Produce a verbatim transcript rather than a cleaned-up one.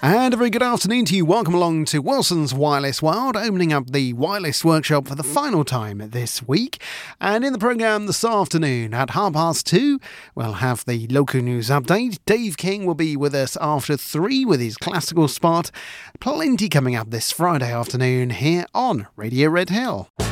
And a very good afternoon to you. Welcome along to Wilson's Wireless World, opening up the wireless workshop for the final time this week. And in the programme this afternoon at half past two, we'll have the local news update. Dave King will be with us after three with his classical spot. Plenty coming up this Friday afternoon here on Radio Red Hill.